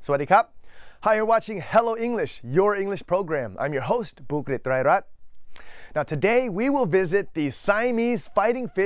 สวัสดีครับ Hi, you're watching Hello English, your English program. I'm your host, Bukrit Rairat. Now today we will visit the Siamese fighting fish